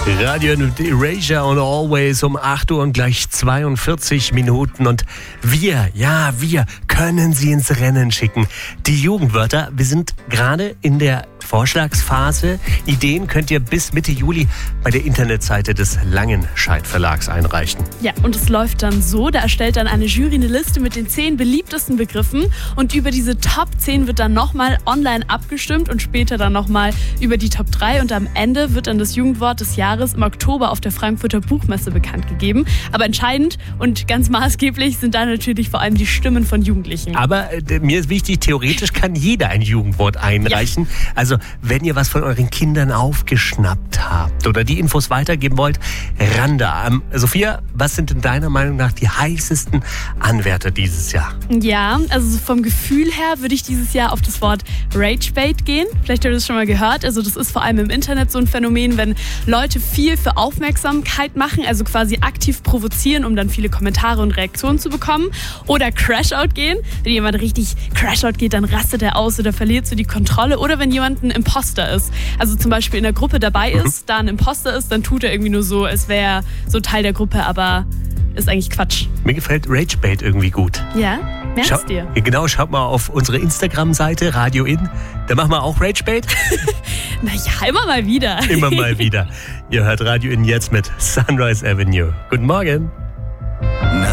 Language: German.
Radio mit Erasure und Always um 8 Uhr und gleich 42 Minuten. Und wir können Sie ins Rennen schicken. Die Jugendwörter, wir sind gerade in der Vorschlagsphase. Ideen könnt ihr bis Mitte Juli bei der Internetseite des Langenscheidt Verlags einreichen. Ja, und es läuft dann so, da erstellt dann eine Jury eine Liste mit den 10 beliebtesten Begriffen und über diese Top 10 wird dann nochmal online abgestimmt und später dann nochmal über die Top 3 und am Ende wird dann das Jugendwort des Jahres im Oktober auf der Frankfurter Buchmesse bekannt gegeben. Aber entscheidend und ganz maßgeblich sind da natürlich vor allem die Stimmen von Jugendlichen. Aber mir ist wichtig, theoretisch kann jeder ein Jugendwort einreichen. Ja. Also wenn ihr was von euren Kindern aufgeschnappt habt oder die Infos weitergeben wollt, ran da. Sophia, was sind in deiner Meinung nach die heißesten Anwärter dieses Jahr? Ja, also vom Gefühl her würde ich dieses Jahr auf das Wort Ragebait gehen. Vielleicht habt ihr das schon mal gehört. Also das ist vor allem im Internet so ein Phänomen, wenn Leute viel für Aufmerksamkeit machen, also quasi aktiv provozieren, um dann viele Kommentare und Reaktionen zu bekommen. Oder Crashout gehen. Wenn jemand richtig Crashout geht, dann rastet er aus oder verliert so die Kontrolle. Oder wenn jemand ein Imposter ist. Also zum Beispiel in der Gruppe dabei ist, da ein Imposter ist, dann tut er irgendwie nur so, als wäre er so Teil der Gruppe, aber ist eigentlich Quatsch. Mir gefällt Ragebait irgendwie gut. Ja, merkst dir. Genau, schaut mal auf unsere Instagram-Seite Radio In. Da machen wir auch Ragebait. Naja, immer mal wieder. Immer mal wieder. Ihr hört Radio In jetzt mit Sunrise Avenue. Guten Morgen.